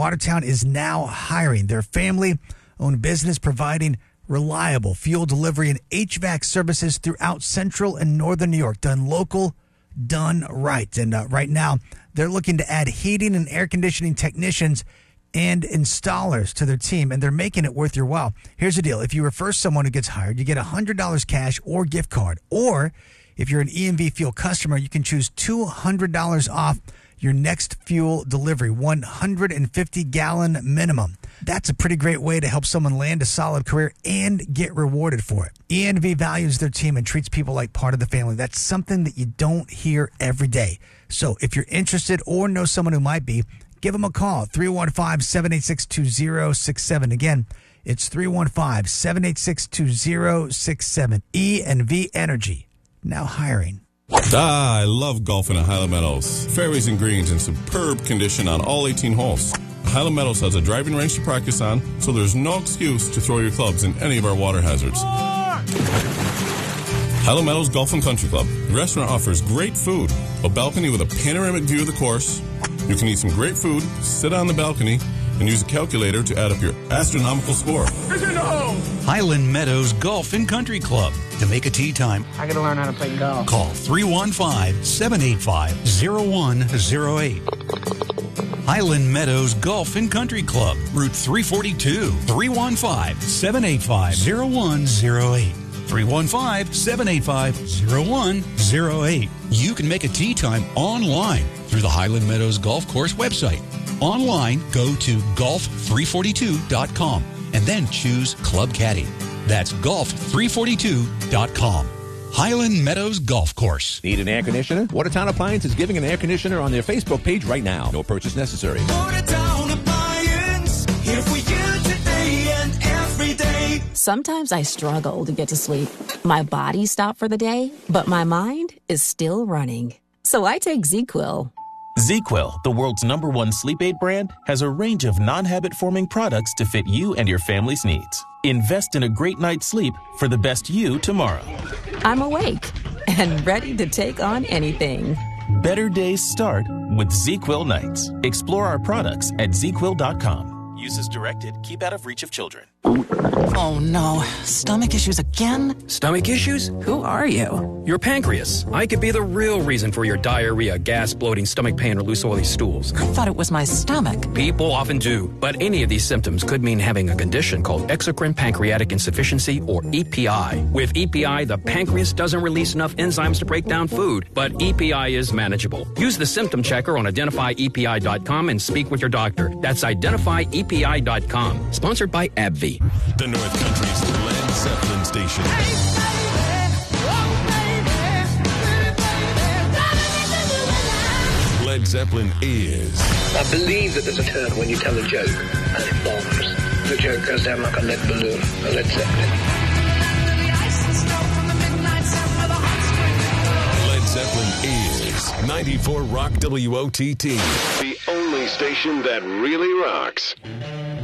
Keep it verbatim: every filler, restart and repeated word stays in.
Watertown is now hiring. Their family-owned business providing reliable fuel delivery and H V A C services throughout central and northern New York. Done local, done right. And uh, right now, they're looking to add heating and air conditioning technicians and installers to their team, and they're making it worth your while. Here's the deal. If you refer someone who gets hired, you get one hundred dollars cash or gift card. Or if you're an E M V Fuel customer, you can choose two hundred dollars off your next fuel delivery, one hundred fifty gallon minimum. That's a pretty great way to help someone land a solid career and get rewarded for it. E M V values their team and treats people like part of the family. That's something that you don't hear every day. So if you're interested or know someone who might be, give them a call, three one five, seven eight six, two zero six seven. Again, it's three one five, seven eight six, two zero six seven. E and V Energy, now hiring. Ah, I love golfing at Highland Meadows. Fairways and greens in superb condition on all eighteen holes. Highland Meadows has a driving range to practice on, so there's no excuse to throw your clubs in any of our water hazards. Highland Meadows Golf and Country Club. The restaurant offers great food, a balcony with a panoramic view of the course. You can eat some great food, sit on the balcony, and use a calculator to add up your astronomical score. Highland Meadows Golf and Country Club. To make a tee time, I gotta learn how to play golf. Call three one five, seven eight five, zero one zero eight. Highland Meadows Golf and Country Club, Route three forty-two, three one five, seven eight five, zero one zero eight. three one five, seven eight five, zero one zero eight. You can make a tee time online through the Highland Meadows Golf Course website. Online, go to golf three forty-two dot com and then choose Club Caddy. That's golf three forty-two dot com. Highland Meadows Golf Course. Need an air conditioner? Watertown Appliance is giving an air conditioner on their Facebook page right now. No purchase necessary. Watertown Appliance, here for you today and every day. Sometimes I struggle to get to sleep. My body stopped for the day, but my mind is still running. So I take ZzzQuil. ZzzQuil, the world's number one sleep aid brand, has a range of non-habit-forming products to fit you and your family's needs. Invest in a great night's sleep for the best you tomorrow. I'm awake and ready to take on anything. Better days start with ZzzQuil nights. Explore our products at zz quil dot com. Use as directed. Keep out of reach of children. Oh no, stomach issues again? Stomach issues? Who are you? Your pancreas. I could be the real reason for your diarrhea, gas, bloating, stomach pain, or loose oily stools. I thought it was my stomach. People often do, but any of these symptoms could mean having a condition called exocrine pancreatic insufficiency, or E P I. With E P I, the pancreas doesn't release enough enzymes to break down food, but E P I is manageable. Use the symptom checker on identify E P I dot com and speak with your doctor. That's identify E P I dot com. Sponsored by AbbVie. The North Country's Led Zeppelin station. Led Zeppelin is... I believe that there's a turn when you tell a joke, and it bombs. The joke goes down like a lead balloon, a Led Zeppelin. Led Zeppelin is ninety-four Rock W O T T. The only station that really rocks.